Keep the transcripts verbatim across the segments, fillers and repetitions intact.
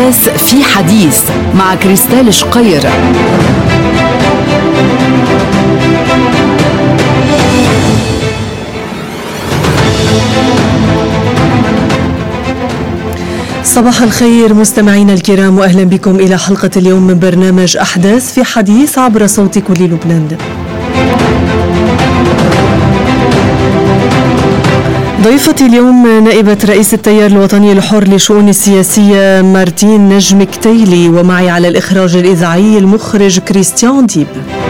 أحداث في حديث مع كريستال شقير. صباح الخير مستمعينا الكرام، وأهلا بكم إلى حلقة اليوم من برنامج أحداث في حديث عبر صوت كل لبنان. ضيفتي اليوم نائبة رئيس التيار الوطني الحر لشؤون السياسية مارتين نجم كتيلي، ومعي على الإخراج الإذاعي المخرج كريستيان ديب.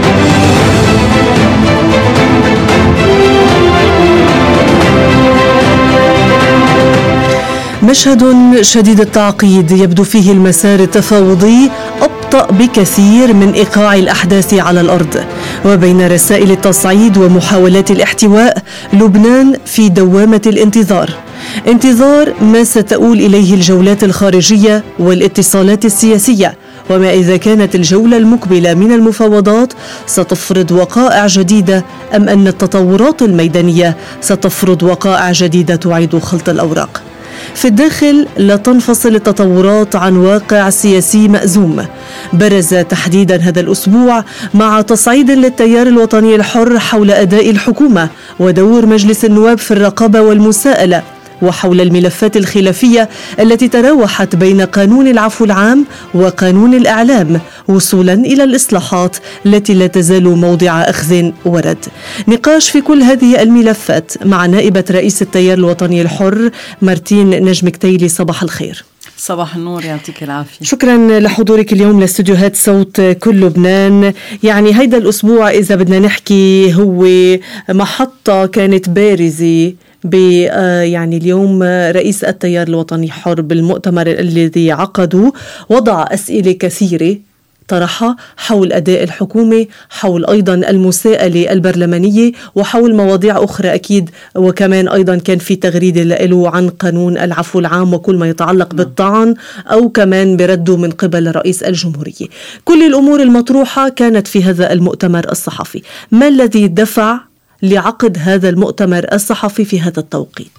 مشهد شديد التعقيد يبدو فيه المسار التفاوضي أبطأ بكثير من إيقاع الأحداث على الأرض، وبين رسائل التصعيد ومحاولات الاحتواء لبنان في دوامة الانتظار، انتظار ما ستؤول إليه الجولات الخارجية والاتصالات السياسية، وما إذا كانت الجولة المقبلة من المفاوضات ستفرض وقائع جديدة أم أن التطورات الميدانية ستفرض وقائع جديدة تعيد خلط الأوراق. في الداخل لا تنفصل التطورات عن واقع سياسي مأزوم برز تحديدا هذا الأسبوع مع تصعيد للتيار الوطني الحر حول أداء الحكومة ودور مجلس النواب في الرقابة والمساءلة، وحول الملفات الخلافية التي تراوحت بين قانون العفو العام وقانون الإعلام وصولا إلى الإصلاحات التي لا تزال موضع أخذ ورد. نقاش في كل هذه الملفات مع نائبة رئيس التيار الوطني الحر مارتين نجم كتيلي. صباح الخير. صباح النور، يعطيك العافية. شكرا لحضورك اليوم لاستوديوهات صوت كل لبنان. يعني هيدا الأسبوع إذا بدنا نحكي هو محطة كانت بارزة ب يعني اليوم رئيس التيار الوطني الحر بالمؤتمر الذي عقده وضع أسئلة كثيرة طرحها حول أداء الحكومة، حول أيضا المساءلة البرلمانية، وحول مواضيع أخرى أكيد، وكمان أيضا كان في تغريدة له عن قانون العفو العام وكل ما يتعلق بالطعن أو كمان برده من قبل رئيس الجمهورية. كل الأمور المطروحة كانت في هذا المؤتمر الصحفي. ما الذي دفع لعقد هذا المؤتمر الصحفي في هذا التوقيت؟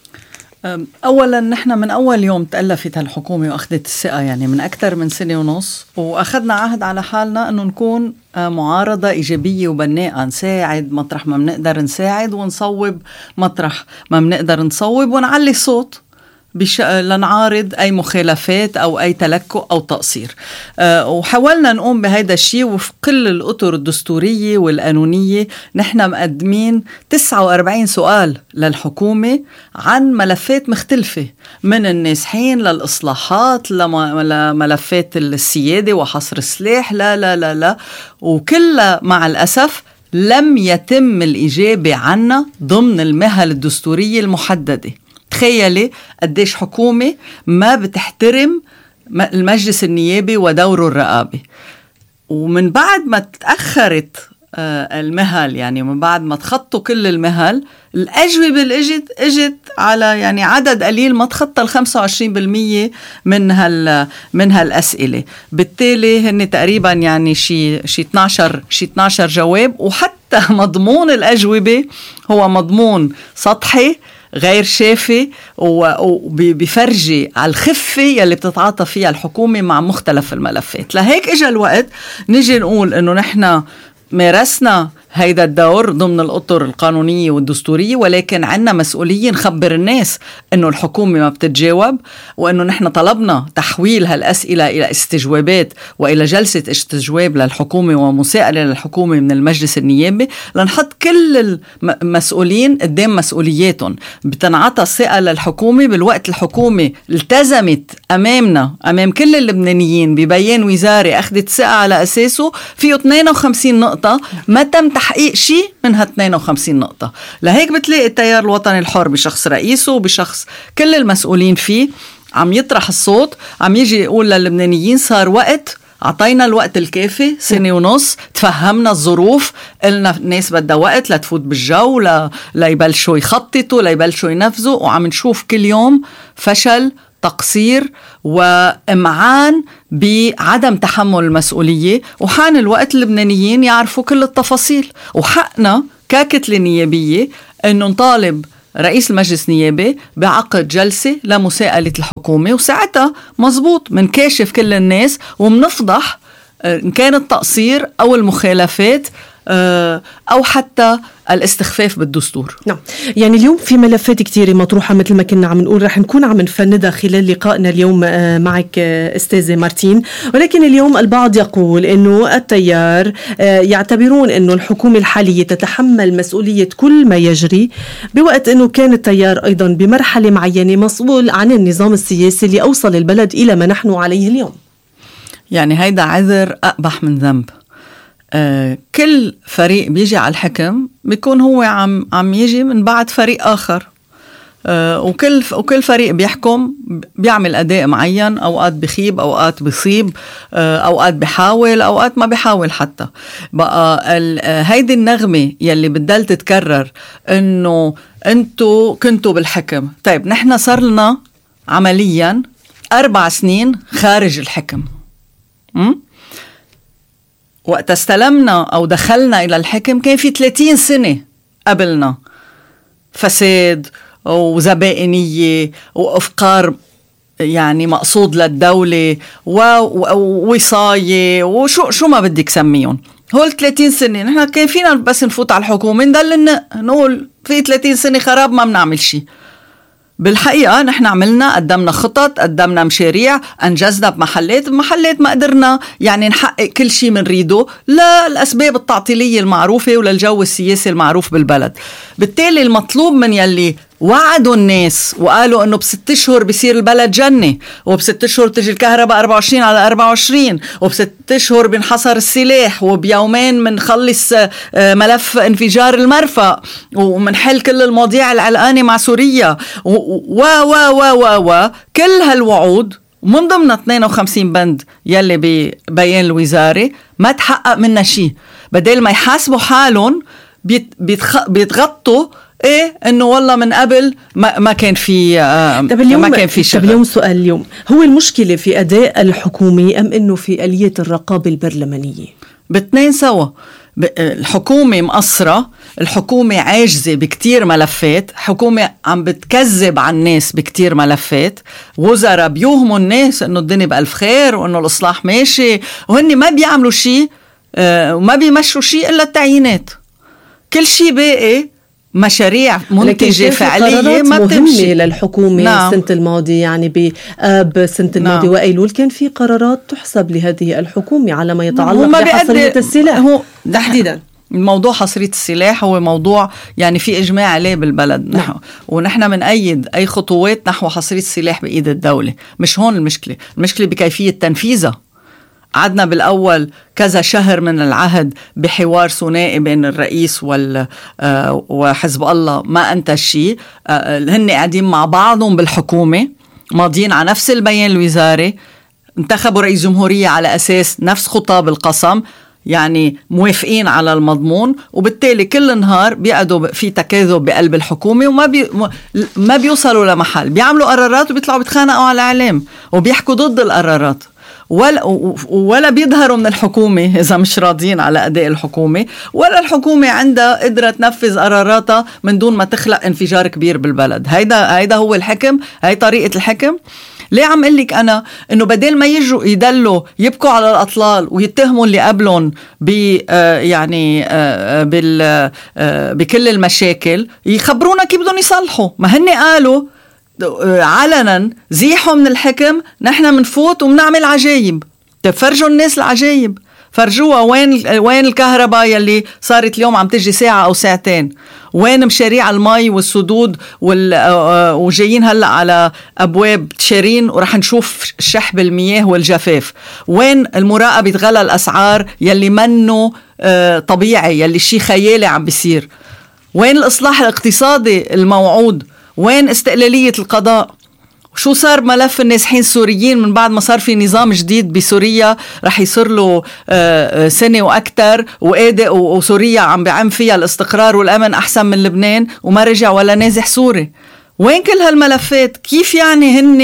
أولا نحن من أول يوم تألفت هالحكومة وأخذت الثقة، يعني من أكثر من سنة ونص، وأخذنا عهد على حالنا أنه نكون معارضة إيجابية وبناءة، نساعد مطرح ما بنقدر نساعد، ونصوب مطرح ما بنقدر نصوب، ونعلي صوت بش... لنعارض أي مخالفات أو أي تلكؤ أو تقصير. أه وحاولنا نقوم بهذا الشيء وفق كل الأطر الدستورية والقانونية. نحن مقدمين تسعة وأربعين سؤال للحكومة عن ملفات مختلفة، من النازحين للإصلاحات لم... لملفات السيادة وحصر السلاح، لا لا لا لا وكلها مع الأسف لم يتم الإجابة عنها ضمن المهل الدستورية المحددة. تخيلي قديش حكومة ما بتحترم المجلس النيابي ودوره الرقابي. ومن بعد ما تأخرت المهل، يعني من بعد ما تخطوا كل المهل، الأجوبة اللي اجت اجت على يعني عدد قليل ما تخطى ال خمسة وعشرين بالمية من هال من هالأسئلة. بالتالي هن تقريبا يعني شي شي اثناشر شي اثناشر جواب، وحتى مضمون الأجوبة هو مضمون سطحي غير شافي وبيفرجي على الخفة يلي بتتعاطى فيها الحكومة مع مختلف الملفات. لهيك اجا الوقت نجي نقول انه نحن مارسنا هيدا الدور ضمن الأطر القانونية والدستورية، ولكن عنا مسؤولية نخبر الناس انه الحكومة ما بتتجاوب، وانه نحن طلبنا تحويل هالأسئلة الى استجوابات والى جلسة استجواب للحكومة ومساءلة للحكومة من المجلس النيابي، لنحط كل المسؤولين قدام مسؤولياتهم. بتنعطى الثقة للحكومة بالوقت الحكومة التزمت امامنا امام كل اللبنانيين ببيان وزاري اخذت ثقة على اساسه فيه اثنين وخمسين نقطة ما تم تحقيق شيء من ها اثنين وخمسين نقطة. لهيك بتلاقي التيار الوطني الحر بشخص رئيسه وبشخص كل المسؤولين فيه عم يطرح الصوت، عم يجي يقول للبنانيين صار وقت، عطينا الوقت الكافي، سنة ونص، تفهمنا الظروف، قلنا الناس بدها وقت لتفوت بالجو، لا ليبلشوا يخططوا، ليبلشوا ينفذوا، وعم نشوف كل يوم فشل، تقصير وإمعان بعدم تحمل المسؤولية. وحان الوقت اللبنانيين يعرفوا كل التفاصيل، وحقنا ككتلة نيابية أنه نطالب رئيس المجلس النيابي بعقد جلسة لمساءلة الحكومة الحكومة، وساعتها مزبوط منكاشف كل الناس ومنفضح إن كان التقصير أو المخالفات أو حتى الاستخفاف بالدستور. نعم، يعني اليوم في ملفات كتيرة مطروحة مثل ما كنا عم نقول، رح نكون عم نفندها خلال لقائنا اليوم معك أستاذة مارتين. ولكن اليوم البعض يقول أنه التيار يعتبرون أنه الحكومة الحالية تتحمل مسؤولية كل ما يجري، بوقت أنه كان التيار أيضا بمرحلة معينة مسؤول عن النظام السياسي اللي أوصل البلد إلى ما نحن عليه اليوم. يعني هيدا عذر أقبح من ذنب. آه كل فريق بيجي على الحكم بيكون هو عم عم يجي من بعد فريق آخر، آه وكل وكل فريق بيحكم بيعمل أداء معين، أوقات بخيب أوقات بيصيب، آه أوقات بيحاول أوقات ما بيحاول حتى. بقى هيدي النغمة يلي بدل تتكرر إنه أنتوا كنتوا بالحكم. طيب نحن صار لنا عمليا أربع سنين خارج الحكم. م? وقت استلمنا أو دخلنا إلى الحكم كان في ثلاثين سنة قبلنا فساد وزبائنية وأفكار يعني مقصود للدولة ووصاية وشو شو ما بدك سميهم. هول ثلاثين سنة نحن كان فينا بس نفوت على الحكومة ندل نقول في ثلاثين سنة خراب ما بنعمل شيء. بالحقيقة نحن عملنا قدمنا خطط، قدمنا مشاريع، أنجزنا بمحلات بمحلات ما قدرنا يعني نحقق كل شيء من ريده للأسباب التعطيلية المعروفة وللجو السياسي المعروف بالبلد. بالتالي المطلوب من يلي وعدوا الناس وقالوا انه بست اشهر بيصير البلد جنة، وبست اشهر تجي الكهرباء أربعة وعشرين على أربعة وعشرين، وبست اشهر بنحصر السلاح، وبيومين بنخلص ملف انفجار المرفأ، ومنحل كل المواضيع العلقانة مع سوريا و و و و و كل هالوعود ومن ضمن اثنين وخمسين بند يلي ببيان الوزارة ما تحقق منها شيء. بدل ما يحاسبوا حالهم بيت بيتخ... بيتغطوا ايه انه والله من قبل ما, ما كان في آه ما كان في شغل. اليوم سؤال اليوم، هو المشكلة في أداء الحكومي أم انه في آلية الرقابة البرلمانية؟ باثنين سوا. الحكومة مقصرة، الحكومة عاجزة بكتير ملفات، حكومة عم بتكذب عن الناس بكتير ملفات، وزراء بيوهموا الناس انه الدنيا بألف خير وانه الإصلاح ماشي، وهن ما بيعملوا شيء آه وما بيمشوا شيء إلا التعيينات. كل شيء باقي مشاريع منتجة فعلية ما بتمشي للحكومة. نعم. السنة الماضية يعني بآب السنة الماضية نعم. وأيلول كان في قرارات تحسب لهذه الحكومة على ما يتعلق بحصرية السلاح. هو تحديدا الموضوع حصرية السلاح هو موضوع يعني في إجماع عليه بالبلد. نعم. نحو ونحن منأيد أي خطوات نحو حصرية السلاح بإيد الدولة. مش هون المشكلة، المشكلة بكيفية تنفيذها. عدنا بالأول كذا شهر من العهد بحوار ثنائي بين الرئيس وال وحزب الله ما أنتج شيء. هن قاعدين مع بعضهم بالحكومة ماضيين على نفس البيان الوزاري، انتخبوا رئيس جمهورية على أساس نفس خطاب القسم، يعني موافقين على المضمون، وبالتالي كل نهار بيقعدوا في تكاذب بقلب الحكومة وما بي ما بيوصلوا لمحل. بيعملوا قرارات وبيطلعوا بيتخانقوا على الإعلام وبيحكوا ضد القرارات، ولا ولا بيظهروا من الحكومة إذا مش راضين على أداء الحكومة، ولا الحكومة عندها قدرة تنفذ قراراتها من دون ما تخلق انفجار كبير بالبلد. هيدا هيدا هو الحكم، هاي طريقة الحكم. ليه عم قلك أنا إنه بدل ما يجوا يدلوا يبكوا على الأطلال ويتهموا اللي قبلهم ب يعني بال بكل المشاكل، يخبرونا كيف بدهم يصلحوا. ما هن قالوا علنا زيحوا من الحكم، نحن منفوت ومنعمل عجايب. تفرجوا الناس العجايب، فرجوها وين وين الكهرباء يلي صارت اليوم عم تجي ساعة أو ساعتين، وين مشاريع المي والسدود وجايين هلأ على أبواب تشارين ورح نشوف شحب المياه والجفاف، وين المراقبة غلا الأسعار يلي منه طبيعي يلي شي خيالي عم بيصير، وين الإصلاح الاقتصادي الموعود، وين استقلالية القضاء. وشو صار ملف النازحين السوريين من بعد ما صار في نظام جديد بسوريا رح يصير له سنة وأكتر، وقادق وسوريا عم بعم فيها الاستقرار والأمن أحسن من لبنان وما رجع ولا نازح سوري. وين كل هالملفات؟ كيف يعني هن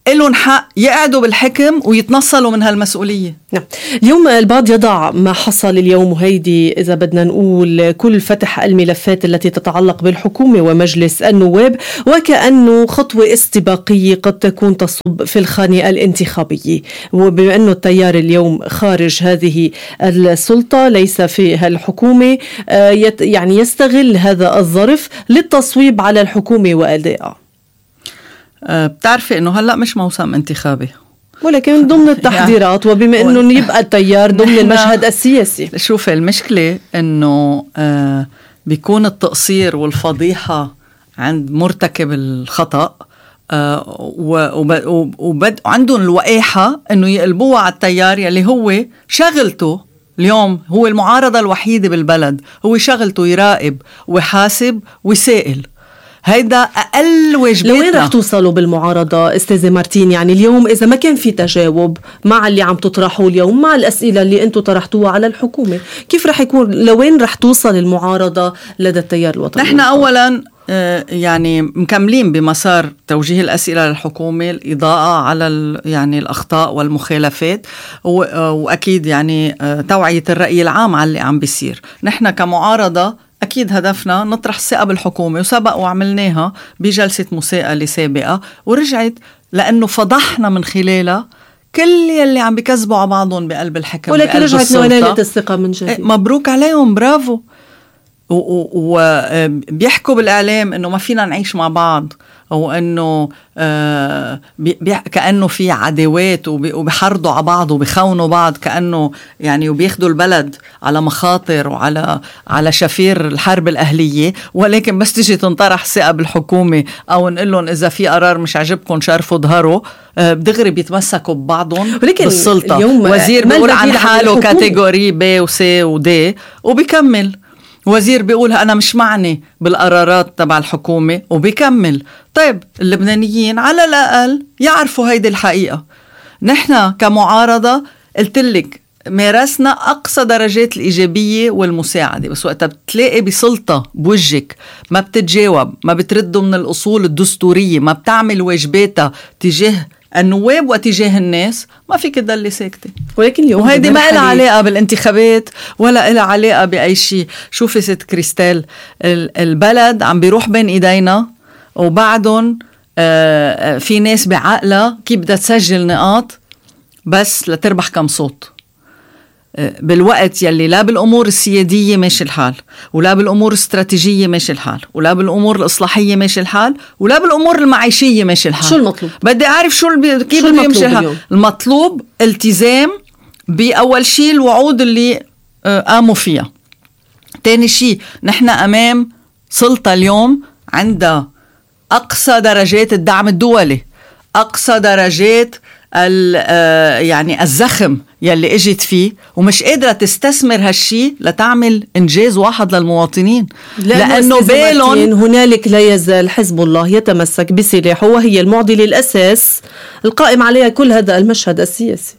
إلهم حق يقعدوا بالحكم ويتنصلوا من هالمسؤولية. نعم. اليوم البعض يضع ما حصل اليوم وهيدي إذا بدنا نقول كل فتح الملفات التي تتعلق بالحكومة ومجلس النواب وكأنه خطوة استباقية قد تكون تصب في الخانة الانتخابية، وبما أنه التيار اليوم خارج هذه السلطة ليس في هالحكومة يعني يستغل هذا الظرف للتصويب على الحكومة وأدائها. أه بتعرفي أنه هلأ مش موسم انتخابي، ولكن ضمن التحضيرات وبما أنه يبقى التيار ضمن المشهد السياسي. شوفي المشكلة أنه آه بيكون التقصير والفضيحة عند مرتكب الخطأ آه وعندهم الوقاحة أنه يقلبوها على التيار يلي هو شغلته اليوم، هو المعارضة الوحيدة بالبلد، هو شغلته يراقب ويحاسب ويسائل. هيدا أقل واجباتنا. لوين رح توصلوا بالمعارضة أستاذة مارتين؟ يعني اليوم إذا ما كان في تجاوب مع اللي عم تطرحوا اليوم مع الأسئلة اللي أنتوا طرحتوها على الحكومة، كيف رح يكون لوين رح توصل المعارضة لدى التيار الوطني؟ نحن أولا يعني مكملين بمسار توجيه الأسئلة للحكومة، الإضاءة على يعني الأخطاء والمخالفات، وأكيد يعني توعية الرأي العام على اللي عم بيصير. نحن كمعارضة أكيد هدفنا نطرح الثقة بالحكومة، وسبق وعملناها بجلسة مساءلة سابقة ورجعت لأنه فضحنا من خلالها كل يلي عم بيكذبوا على بعضهم بقلب الحكم، ولكن رجعت نالت الثقة من جديد. مبروك عليهم، برافو. وبيحكوا بالإعلام إنه ما فينا نعيش مع بعض، أو إنه آه كأنه في عداوات وبيحرضوا على بعض وبيخونوا بعض، كأنه يعني وبياخدوا البلد على مخاطر وعلى على شفير الحرب الأهلية. ولكن بس تيجي تنطرح ثقة بالحكومة أو نقول لهم إذا في قرار مش عجبكم شرفوا ظهروا، آه بدغري بيتمسكوا ببعضهم بالسلطة. وزير بيقول عن حاله كاتيجوري ب وسي ودي وبيكمل، وزير بيقول أنا مش معني بالقرارات تبع الحكومة وبيكمل. طيب اللبنانيين على الأقل يعرفوا هيدي الحقيقة. نحن كمعارضة قلتلك مارسنا أقصى درجات الإيجابية والمساعدة، بس وقتها بتلاقي بسلطة بوجهك ما بتتجاوب، ما بترد من الأصول الدستورية، ما بتعمل واجباتها تجاه النواب وتجاه الناس، ما فيك تضلي ساكتة. ولكن اليوم وهيدي ما لها علاقة بالانتخابات ولا لها علاقة بأي شيء. شوفي ست كريستال، البلد عم بيروح بين إيدينا وبعدهم في ناس بعقلها كيف بدها تسجل نقاط بس لتربح كم صوت، بالوقت يلي لا بالأمور السيادية ماشي الحال، ولا بالأمور الاستراتيجية ماشي الحال، ولا بالأمور الإصلاحية ماشي الحال، ولا بالأمور المعيشية ماشي الحال. شو المطلوب؟ بدي أعرف شو البي... كيف بده يمشي الحال. المطلوب التزام بأول شيء الوعود اللي قاموا فيها. تاني شيء نحن أمام سلطة اليوم عندها أقصى درجات الدعم الدولي، أقصى درجات يعني الزخم يلي اجت فيه، ومش قادرة تستثمر هالشي لتعمل إنجاز واحد للمواطنين، لأنه بالون هنالك لا يزال حزب الله يتمسك بسلاحه وهي المعضلة الأساس القائم عليها كل هذا المشهد السياسي.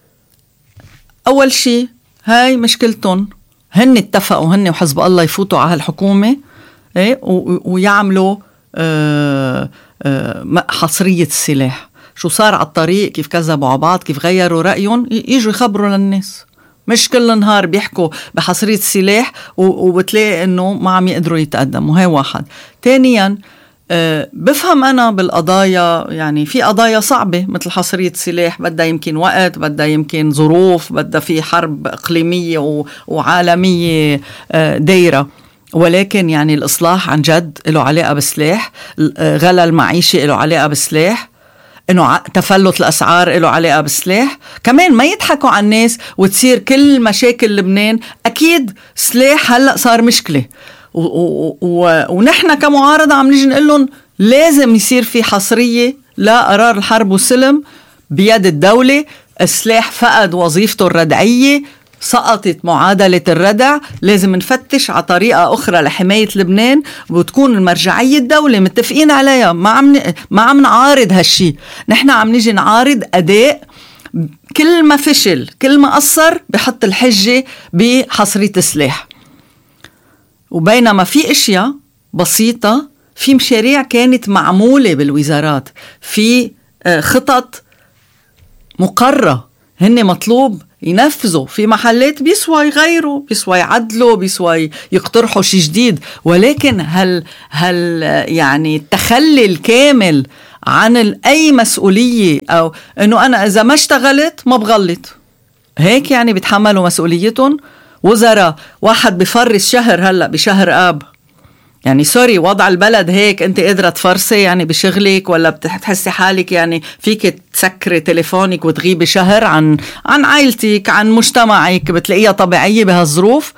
أول شي هاي مشكلتهم، هن اتفقوا هن وحزب الله يفوتوا على هالحكومة ايه ويعملوا آه آه حصرية السلاح. شو صار على الطريق، كيف كذبوا على بعض، كيف غيروا رأيهم، يجوا يخبروا للناس. مش كل نهار بيحكوا بحصرية السلاح وبتلاقي انه ما عم يقدروا يتقدموا. هاي واحد. تانيا أه بفهم أنا بالقضايا، يعني في قضايا صعبة مثل حصرية السلاح بدها يمكن وقت، بدها يمكن ظروف، بدها في حرب إقليمية وعالمية أه دايرة، ولكن يعني الإصلاح عن جد له علاقة بسلاح، غلا المعيشة له علاقة بسلاح، إنه تفلت الأسعار له علاقة بسلاح. كمان ما يضحكوا على الناس وتصير كل مشاكل لبنان أكيد سلاح هلأ صار مشكلة، و و و ونحن كمعارضة عم نيجي نقول لهم لازم يصير في حصرية لقرار الحرب والسلم بيد الدولة. السلاح فقد وظيفته الردعية، سقطت معادلة الردع، لازم نفتش على طريقة أخرى لحماية لبنان وتكون المرجعية الدولة متفقين عليها. ما عم ما عم نعارض هالشي، نحن عم نيجي نعارض أداء. كل ما فشل كل ما قصر بحط الحجة بحصرية السلاح، وبينما في اشياء بسيطة، في مشاريع كانت معمولة بالوزارات، في خطط مقررة، هن مطلوب ينفذوا. في محلات بيسوى يغيروا، بيسوى يعدلوا، بيسوى يقترحوا شيء جديد، ولكن هل هل يعني التخلي الكامل عن أي مسؤولية، أو إنه أنا إذا ما اشتغلت ما بغلط، هيك يعني بيتحملوا مسؤوليتهم. وزراء واحد بفرس شهر هلأ بشهر آب، يعني سوري، وضع البلد هيك، انت قادرة تفرسي يعني بشغلك، ولا بتحسي حالك يعني فيك تسكري تليفونك وتغيبي شهر عن عن عائلتك، عن مجتمعك، بتلاقيها طبيعية بهالظروف.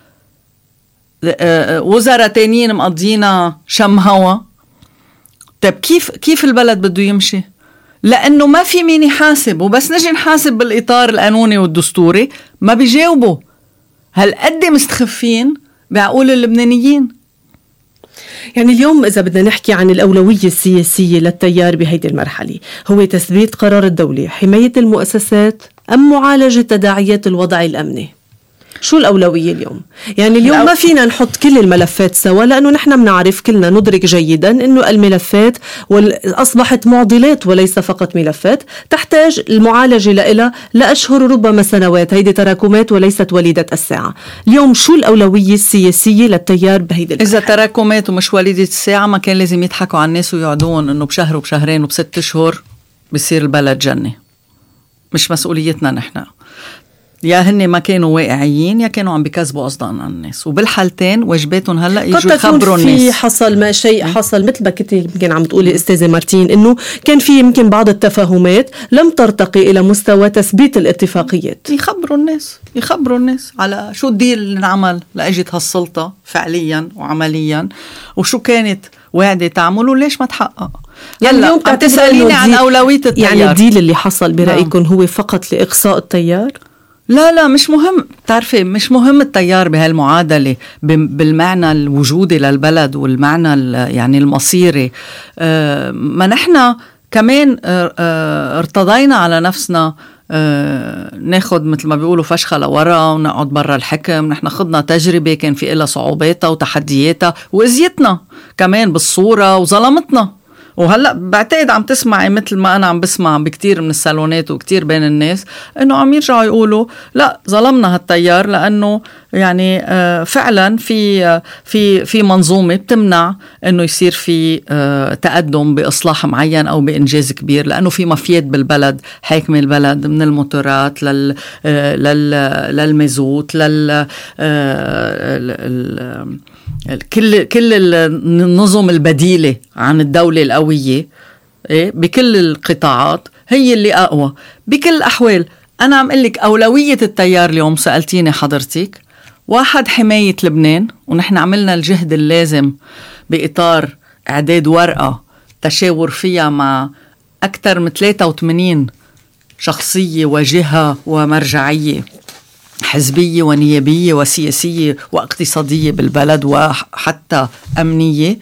وزراء تانيين مقضينا شم هوا. طيب كيف كيف البلد بده يمشي؟ لأنه ما في مين يحاسب، وبس نجي نحاسب بالإطار القانوني والدستوري ما بيجاوبوا. هل قد مستخفين بعقول اللبنانيين؟ يعني اليوم إذا بدنا نحكي عن الأولوية السياسية للتيار بهيدي المرحلة، هو تثبيت قرار الدولة، حماية المؤسسات، أم معالجة تداعيات الوضع الأمني؟ شو الأولوية اليوم؟ يعني اليوم ما فينا نحط كل الملفات سوا، لأنه نحن بنعرف كلنا ندرك جيدا أنه الملفات أصبحت معضلات وليس فقط ملفات، تحتاج المعالجة لها لأشهر ربما سنوات. هيدي تراكمات وليست وليدة الساعة. اليوم شو الأولوية السياسية للتيار بهيدي المرحلة؟ إذا تراكمات ومش وليدة الساعة ما كان لازم يضحكوا على الناس ويعدون أنه بشهر وبشهرين وبست شهور بيصير البلد جنة. مش مسؤوليتنا نحن. يا هن ما كانوا واقعيين، يا كانوا عم بيكذبوا أصدقان عن الناس، وبالحالتين واجباتهم هلأ يجوا يخبروا الناس. في حصل ما شيء حصل مثل ما كنت يمكن عم تقولي أستاذة مارتين، إنه كان في يمكن بعض التفاهمات لم ترتقي إلى مستوى تثبيت الاتفاقيات. يخبروا الناس يخبروا الناس على شو الديل اللي انعمل لأجت هالسلطة فعليا وعمليا، وشو كانت واعدة تعمل وليش ما تحقق. يعني اليوم عم تسأليني عن أولوية التيار. يعني الديل اللي حصل برأيكم هو فقط لإقصاء التيار؟ لا لا مش مهم. تعرفي مش مهم التيار بهالمعادلة بالمعنى الوجودي للبلد والمعنى يعني المصيري. آه ما نحن كمان آه آه ارتضينا على نفسنا آه ناخد مثل ما بيقولوا فشخة لورا ونقعد برا الحكم. نحن خدنا تجربة كان في إلها صعوباتها وتحدياتها وإزيتنا كمان بالصورة وظلمتنا. وهلأ بعتقد عم تسمعي مثل ما أنا عم بسمع بكتير من السالونات وكتير بين الناس إنه عم يرجعوا يقولوا لا ظلمنا هالتيار، لأنه يعني آه فعلا في آه في في منظومة بتمنع إنه يصير في آه تقدم بإصلاح معين أو بإنجاز كبير، لأنه في مافيات بالبلد حاكمة البلد، من الموتورات لل آه لل للمازوت لل آه كل كل النظم البديلة عن الدولة القوية بكل القطاعات هي اللي أقوى بكل الأحوال. أنا عم قلك أولوية التيار اليوم، سألتيني حضرتك، واحد حماية لبنان، ونحن عملنا الجهد اللازم بإطار إعداد ورقة تشاور فيها مع أكثر من ثلاثة وثمانين شخصية وجهة ومرجعية حزبية ونيابية وسياسية واقتصادية بالبلد وحتى أمنية.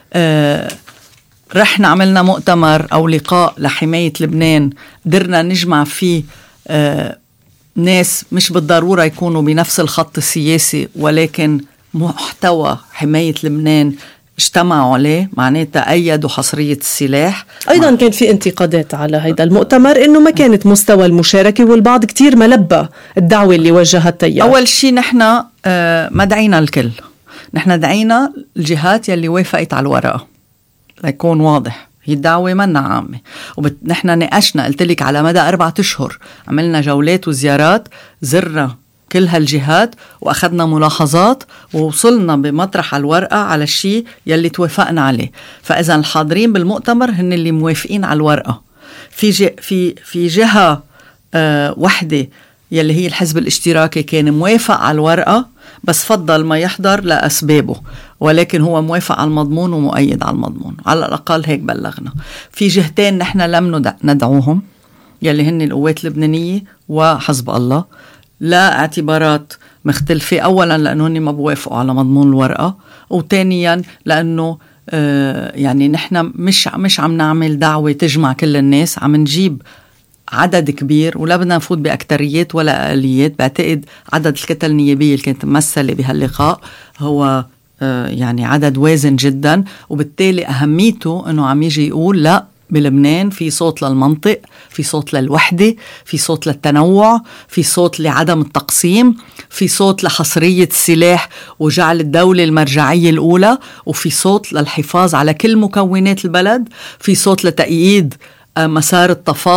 آه رحنا عملنا مؤتمر أو لقاء لحماية لبنان، قدرنا نجمع فيه آه ناس مش بالضرورة يكونوا بنفس الخط السياسي، ولكن محتوى حماية لبنان اجتمعوا عليه، معناتها أيدوا حصرية السلاح. أيضا كان في انتقادات على هذا المؤتمر إنه ما كانت مستوى المشاركة، والبعض كتير ملبى الدعوة اللي وجهها التيار. أول شيء نحن ما دعينا الكل، نحن دعينا الجهات يلي وافقت على الورقة ليكون واضح. هي الدعوة منا عامة، ونحن ناقشنا قلت لك على مدى أربعة أشهر عملنا جولات وزيارات، زرنا كل هالجهات وأخذنا ملاحظات ووصلنا بمطرح الورقة على الشيء يلي توافقنا عليه. فإذا الحاضرين بالمؤتمر هن اللي موافقين على الورقة. في ج... في في جهة آه وحدة يلي هي الحزب الاشتراكي كان موافق على الورقة بس فضل ما يحضر لأسبابه، ولكن هو موافق على المضمون ومؤيد على المضمون، على الأقل هيك بلغنا. في جهتين نحن لم ندعوهم يلي هن القوات اللبنانية وحزب الله، لا اعتبارات مختلفة. أولا لأنه هن ما بوافقوا على مضمون الورقة، وثانيا لأنه آه يعني نحن مش مش عم نعمل دعوة تجمع كل الناس، عم نجيب عدد كبير ولا بدنا نفوت بأكتريات ولا أقليات. بعتقد عدد الكتل النيابية اللي كانت ممثلة بهاللقاء هو آه يعني عدد وازن جدا، وبالتالي أهميته أنه عم يجي يقول لا بلبنان، في صوت للمنطق، في صوت للوحدة، في صوت للتنوع، في صوت لعدم التقسيم، في صوت لحصرية السلاح وجعل الدولة المرجعية الأولى، وفي صوت للحفاظ على كل مكونات البلد، في صوت لتأييد مسار التفاوض